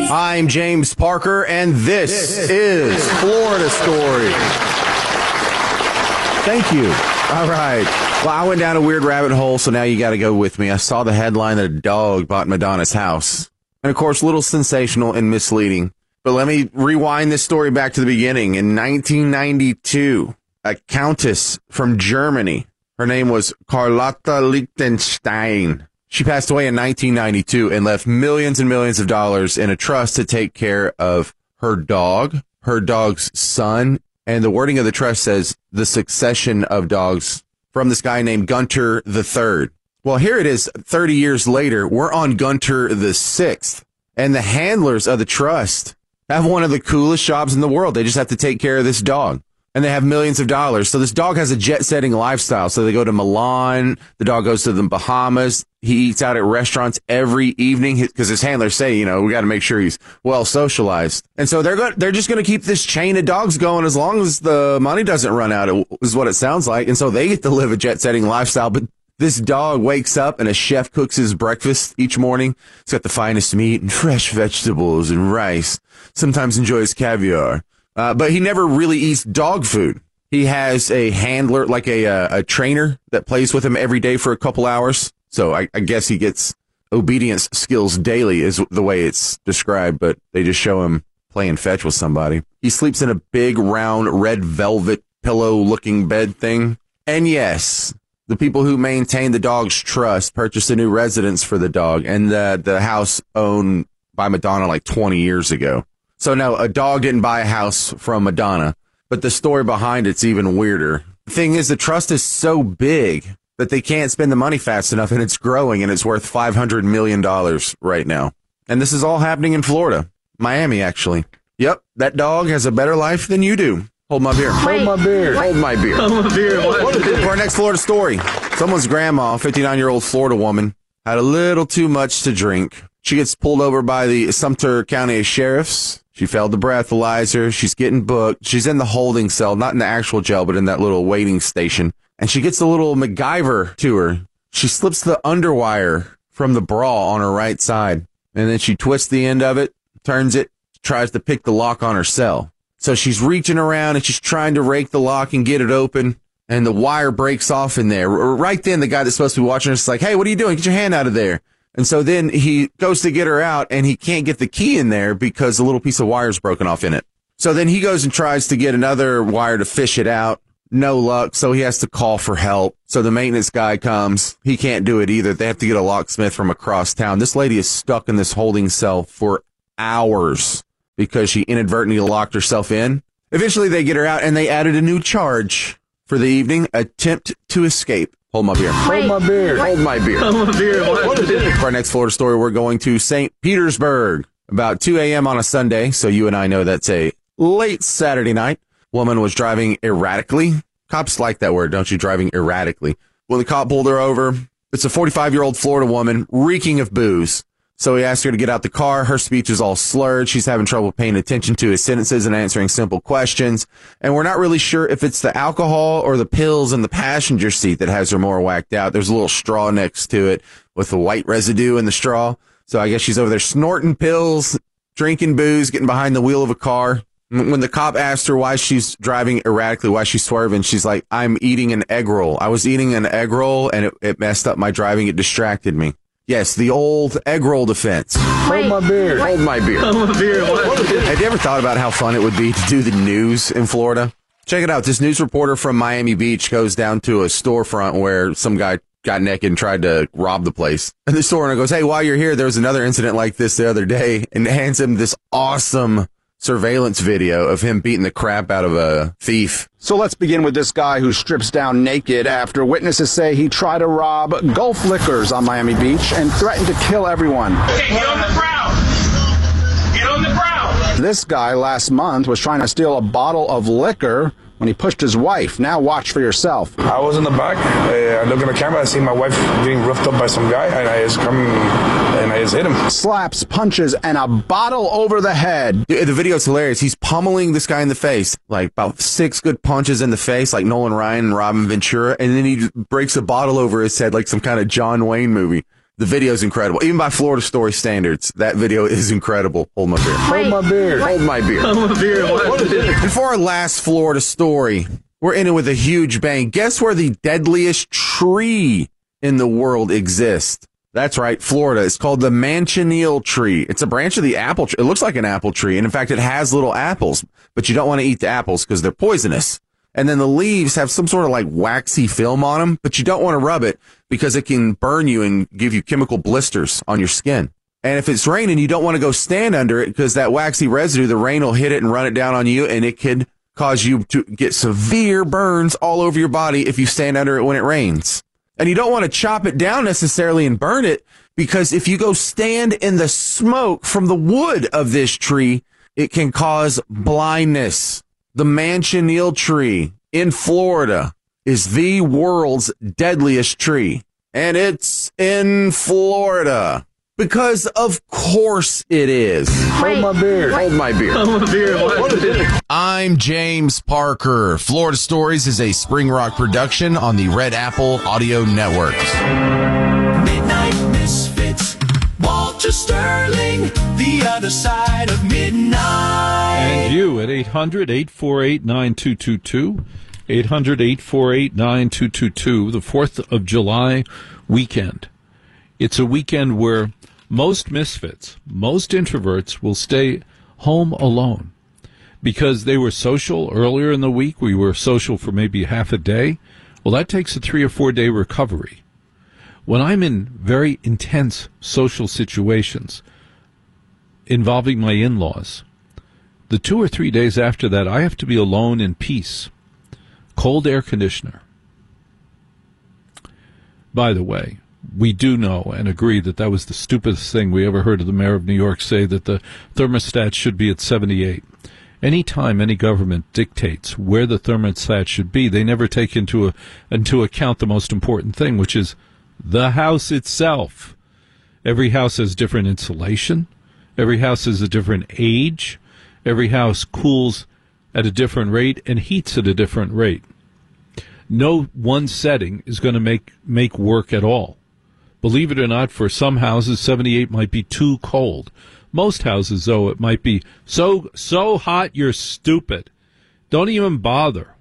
I'm James Parker, and this is Florida Story. Thank you. All right. Well, I went down a weird rabbit hole, so now you got to go with me. I saw the headline that a dog bought Madonna's house. And, of course, a little sensational and misleading. But let me rewind this story back to the beginning. In 1992, a countess from Germany, her name was Carlotta Liechtenstein. She passed away in 1992 and left millions and millions of dollars in a trust to take care of her dog, her dog's son, and the wording of the trust says the succession of dogs from this guy named Gunter III. Well, here it is 30 years later. We're on Gunter VI, and the handlers of the trust have one of the coolest jobs in the world. They just have to take care of this dog. And they have millions of dollars. So this dog has a jet-setting lifestyle. So they go to Milan. The dog goes to the Bahamas. He eats out at restaurants every evening because his handlers say, you know, we got to make sure he's well socialized. And so they're just going to keep this chain of dogs going as long as the money doesn't run out, is what it sounds like. And so they get to live a jet-setting lifestyle. But this dog wakes up and a chef cooks his breakfast each morning. He's got the finest meat and fresh vegetables and rice. Sometimes enjoys caviar. But he never really eats dog food. He has a handler, like a trainer that plays with him every day for a couple hours. So I guess he gets obedience skills daily is the way it's described, but they just show him playing fetch with somebody. He sleeps in a big, round, red velvet pillow-looking bed thing. And yes, the people who maintain the dog's trust purchased a new residence for the dog, and the house owned by Madonna like 20 years ago. So no, a dog didn't buy a house from Madonna, but the story behind it's even weirder. The thing is, the trust is so big that they can't spend the money fast enough, and it's growing, and it's worth $500 million right now. And this is all happening in Florida, Miami, actually. Yep, that dog has a better life than you do. Hold my beer. Hold my beer. Hold my beer. Hold my beer. For our next Florida story, someone's grandma, 59-year-old Florida woman, had a little too much to drink. She gets pulled over by the Sumter County Sheriffs. She failed the breathalyzer. She's getting booked. She's in the holding cell, not in the actual jail, but in that little waiting station. And she gets a little MacGyver to her. She slips the underwire from the bra on her right side. And then she twists the end of it, turns it, tries to pick the lock on her cell. So she's reaching around and she's trying to rake the lock and get it open. And the wire breaks off in there. Right then, the guy that's supposed to be watching her is like, hey, what are you doing? Get your hand out of there. And so then he goes to get her out, and he can't get the key in there because a little piece of wire is broken off in it. So then he goes and tries to get another wire to fish it out. No luck, so he has to call for help. So the maintenance guy comes. He can't do it either. They have to get a locksmith from across town. This lady is stuck in this holding cell for hours because she inadvertently locked herself in. Eventually, they get her out, and they added a new charge for the evening, attempt to escape. Hold my beer. Hold my beer. Hold my beer. Hold my beer. For our next Florida story, we're going to St. Petersburg. About 2 a.m. on a Sunday, so you and I know that's a late Saturday night. Woman was driving erratically. Cops like that word, don't you? Driving erratically. When the cop pulled her over, it's a 45-year-old Florida woman reeking of booze. So he asked her to get out the car. Her speech is all slurred. She's having trouble paying attention to his sentences and answering simple questions. And we're not really sure if it's the alcohol or the pills in the passenger seat that has her more whacked out. There's a little straw next to it with the white residue in the straw. So I guess she's over there snorting pills, drinking booze, getting behind the wheel of a car. When the cop asked her why she's driving erratically, why she's swerving, she's like, I'm eating an egg roll. I was eating an egg roll and it messed up my driving. It distracted me. Yes, the old egg roll defense. Hold my beer. Hold my beer. Hold my beer. Have you ever thought about how fun it would be to do the news in Florida? Check it out. This news reporter from Miami Beach goes down to a storefront where some guy got naked and tried to rob the place. And the store owner goes, hey, while you're here, there was another incident like this the other day, and hands him this awesome surveillance video of him beating the crap out of a thief. So let's begin with this guy who strips down naked after witnesses say he tried to rob Gulf Liquors on Miami Beach and threatened to kill everyone. Okay, get on the ground. Get on the ground. This guy last month was trying to steal a bottle of liquor when he pushed his wife. Now watch for yourself. I was in the back. I look in the camera. I see my wife being roughed up by some guy, and I just come and I just hit him. Slaps, punches, and a bottle over the head. The video's hilarious. He's pummeling this guy in the face, like about 6 good punches in the face, like Nolan Ryan and Robin Ventura, and then he breaks a bottle over his head like some kind of John Wayne movie. The video is incredible. Even by Florida Story standards, that video is incredible. Hold my beer. Hold my beer. Hold my beer. Hold my beer. What is it? And for our last Florida story, we're in it with a huge bang. Guess where the deadliest tree in the world exists? That's right, Florida. It's called the Manchineel tree. It's a branch of the apple tree. It looks like an apple tree, and in fact, it has little apples, but you don't want to eat the apples because they're poisonous. And then the leaves have some sort of like waxy film on them, but you don't want to rub it because it can burn you and give you chemical blisters on your skin. And if it's raining, you don't want to go stand under it because that waxy residue, the rain will hit it and run it down on you, and it could cause you to get severe burns all over your body if you stand under it when it rains. And you don't want to chop it down necessarily and burn it because if you go stand in the smoke from the wood of this tree, it can cause blindness. The Manchineel tree in Florida is the world's deadliest tree. And it's in Florida. Because of course it is. Hold my beer. Hold my beer. Hold my beer. What is it? I'm James Parker. Florida Stories is a Spring Rock production on the Red Apple Audio Network. Midnight Misfits, Walter Sterling, the other side of midnight. And you at 800-848-9222, 800-848-9222, the 4th of July weekend. It's a weekend where most misfits, most introverts will stay home alone because they were social earlier in the week. We were social for maybe half a day. Well, that takes a 3 or 4 day recovery. When I'm in very intense social situations involving my in-laws, the 2 or 3 days after that, I have to be alone in peace. Cold air conditioner. By the way, we do know and agree that that was the stupidest thing we ever heard of the mayor of New York say that the thermostat should be at 78. Anytime any government dictates where the thermostat should be, they never take into account the most important thing, which is the house itself. Every house has different insulation. Every house has a different age. Every house cools at a different rate and heats at a different rate. No one setting is going to make work at all. Believe it or not, for some houses, 78 might be too cold. Most houses, though, it might be so hot you're stupid. Don't even bother.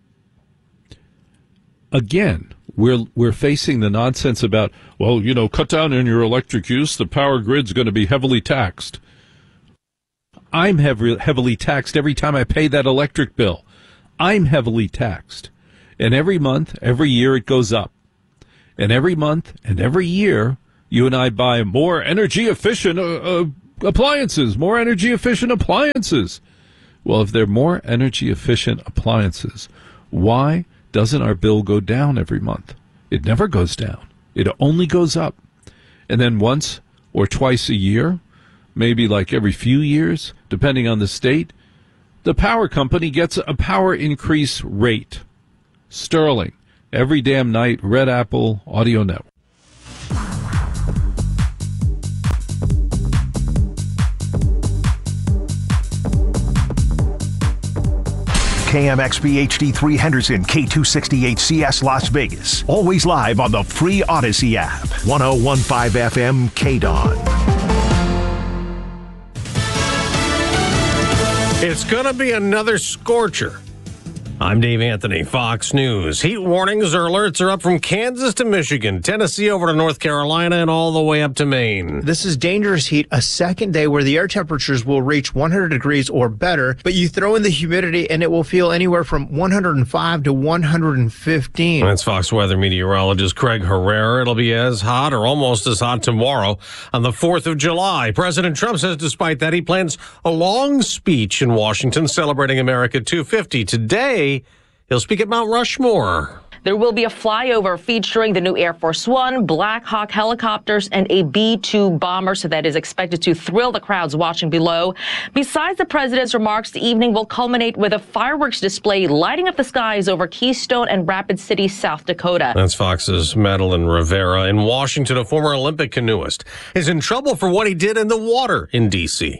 Again, we're facing the nonsense about, well, cut down on your electric use. The power grid's going to be heavily taxed. I'm heavily taxed every time I pay that electric bill. I'm heavily taxed. And every month, every year, it goes up. And every month and every year, you and I buy more energy-efficient appliances, more energy-efficient appliances. Well, if they're more energy-efficient appliances, why doesn't our bill go down every month? It never goes down. It only goes up. And then once or twice a year, maybe like every few years, depending on the state, the power company gets a power increase rate. Sterling. Every damn night, Red Apple Audio Network. KMXB HD3 Henderson, K268CS Las Vegas. Always live on the free Odyssey app. 1015 FM KDON. It's going to be another scorcher. I'm Dave Anthony, Fox News. Heat warnings or alerts are up from Kansas to Michigan, Tennessee over to North Carolina, and all the way up to Maine. This is dangerous heat, a second day where the air temperatures will reach 100 degrees or better, but you throw in the humidity and it will feel anywhere from 105 to 115. That's Fox weather meteorologist Craig Herrera. It'll be as hot or almost as hot tomorrow on the 4th of July. President Trump says despite that, he plans a long speech in Washington celebrating America 250. Today, he'll speak at Mount Rushmore. There will be a flyover featuring the new Air Force One, Black Hawk helicopters, and a B-2 bomber, so that is expected to thrill the crowds watching below. Besides the president's remarks, the evening will culminate with a fireworks display lighting up the skies over Keystone and Rapid City, South Dakota. That's Fox's Madeline Rivera. In Washington, a former Olympic canoeist is in trouble for what he did in the water in D.C.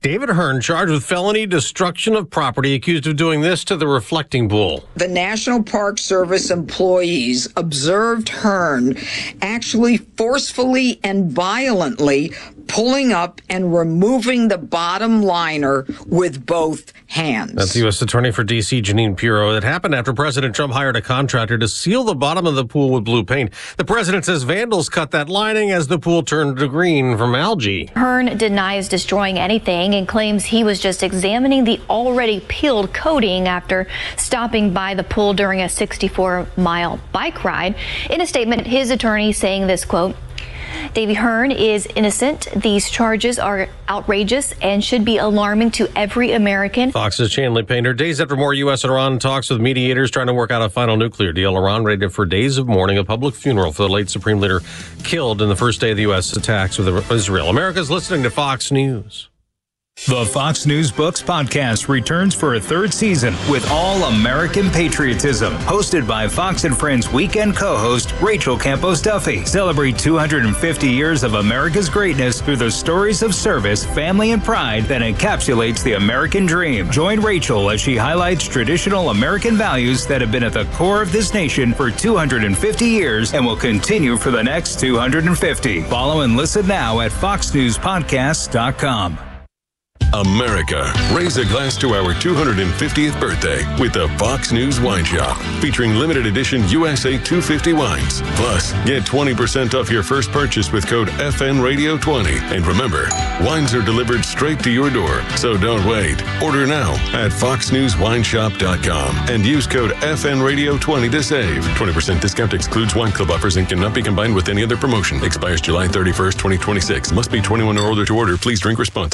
David Hearn charged with felony destruction of property, accused of doing this to the reflecting pool. The National Park Service employees observed Hearn actually forcefully and violently pulling up and removing the bottom liner with both hands. That's U.S. Attorney for D.C. Jeanine Pirro. It happened after President Trump hired a contractor to seal the bottom of the pool with blue paint. The president says vandals cut that lining as the pool turned to green from algae. Hearn denies destroying anything and claims he was just examining the already peeled coating after stopping by the pool during a 64-mile bike ride. In a statement, his attorney saying this, quote, Davy Hearn is innocent. These charges are outrageous and should be alarming to every American. Fox's Chanley Painter. Days after more U.S. and Iran talks with mediators trying to work out a final nuclear deal. Iran ready for days of mourning, a public funeral for the late Supreme Leader killed in the first day of the U.S. attacks with Israel. America's listening to Fox News. The Fox News Books podcast returns for a third season with all American patriotism. Hosted by Fox and Friends weekend co-host Rachel Campos Duffy. Celebrate 250 years of America's greatness through the stories of service, family, and pride that encapsulates the American dream. Join Rachel as she highlights traditional American values that have been at the core of this nation for 250 years and will continue for the next 250. Follow and listen now at foxnewspodcasts.com. America, raise a glass to our 250th birthday with the Fox News Wine Shop, featuring limited edition USA 250 wines. Plus, get 20% off your first purchase with code FNRadio20. And remember, wines are delivered straight to your door, so don't wait. Order now at foxnewswineshop.com and use code FNRadio20 to save. 20% discount excludes wine club offers and cannot be combined with any other promotion. Expires July 31st, 2026. Must be 21 or older to order. Please drink responsibly.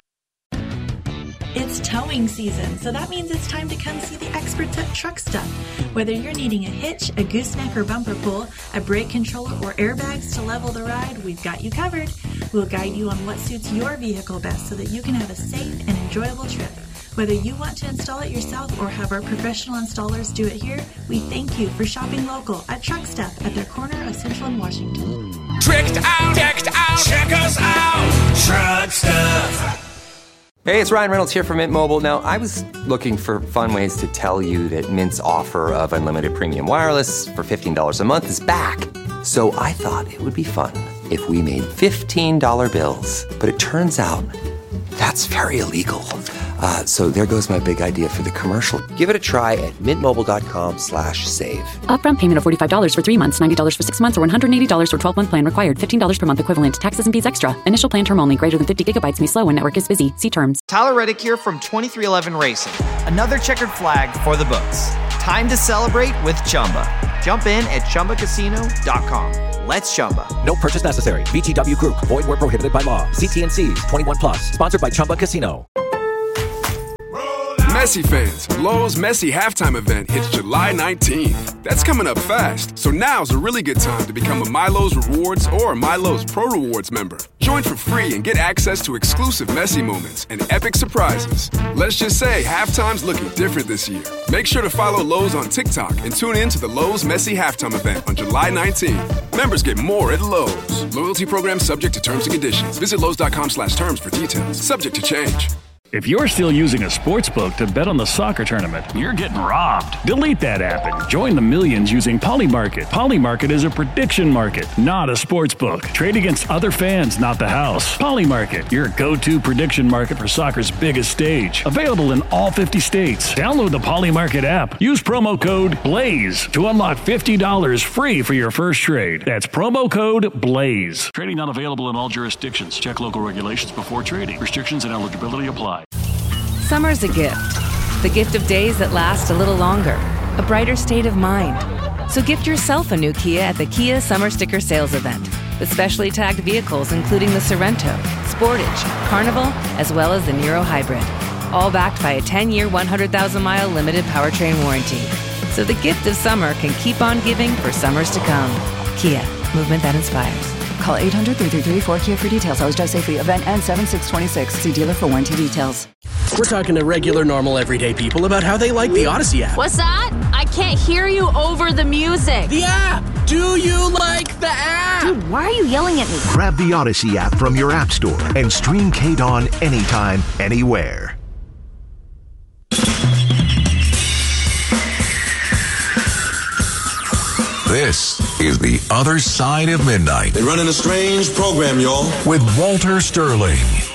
It's towing season, so that means it's time to come see the experts at Truck Stuff. Whether you're needing a hitch, a gooseneck or bumper pull, a brake controller, or airbags to level the ride, we've got you covered. We'll guide you on what suits your vehicle best so that you can have a safe and enjoyable trip. Whether you want to install it yourself or have our professional installers do it here, we thank you for shopping local at Truck Stuff at their corner of Central and Washington. Tricked out, decked out, check us out, Truck Stuff. Hey, it's Ryan Reynolds here from Mint Mobile. Now, I was looking for fun ways to tell you that Mint's offer of unlimited premium wireless for $15 a month is back. So I thought it would be fun if we made $15 bills. But it turns out that's very illegal. So there goes my big idea for the commercial. Give it a try at mintmobile.com/save. Upfront payment of $45 for 3 months, $90 for 6 months, or $180 for 12-month plan required. $15 per month equivalent. Taxes and fees extra. Initial plan term only. Greater than 50 gigabytes may slow when network is busy. See terms. Tyler Reddick here from 2311 Racing. Another checkered flag for the books. Time to celebrate with Chumba. Jump in at ChumbaCasino.com. Let's Chumba. No purchase necessary. VGW Group. Void where prohibited by law. See T&Cs. 21 plus. Sponsored by Chumba Casino. Messi fans, Lowe's Messi halftime event hits July 19th. That's coming up fast, so now's a really good time to become a MyLowe's Rewards or MyLowe's Pro Rewards member. Join for free and get access to exclusive Messi moments and epic surprises. Let's just say halftime's looking different this year. Make sure to follow Lowe's on TikTok and tune in to the Lowe's Messi halftime event on July 19th. Members get more at Lowe's. Loyalty program subject to terms and conditions. Visit Lowe's.com/terms for details. Subject to change. If you're still using a sportsbook to bet on the soccer tournament, you're getting robbed. Delete that app and join the millions using Polymarket. Polymarket is a prediction market, not a sportsbook. Trade against other fans, not the house. Polymarket, your go-to prediction market for soccer's biggest stage. Available in all 50 states. Download the Polymarket app. Use promo code BLAZE to unlock $50 free for your first trade. That's promo code BLAZE. Trading not available in all jurisdictions. Check local regulations before trading. Restrictions and eligibility apply. Summer's a gift of days that last a little longer, a brighter state of mind. So gift yourself a new Kia at the Kia Summer Sticker Sales Event, with specially tagged vehicles including the Sorrento, Sportage, Carnival, as well as the Niro Hybrid, all backed by a 10-year, 100,000-mile limited powertrain warranty. So the gift of summer can keep on giving for summers to come. Kia, movement that inspires. Call 800-333-4KIA for details. Always drive safely. Event ends 7/6/26. See dealer for warranty details. We're talking to regular, normal, everyday people about how they like the Odyssey app. What's that? I can't hear you over the music. The app! Do you like the app? Dude, why are you yelling at me? Grab the Odyssey app from your app store and stream KDAWN anytime, anywhere. This is The Other Side of Midnight. They're running a strange program, y'all. With Walter Sterling.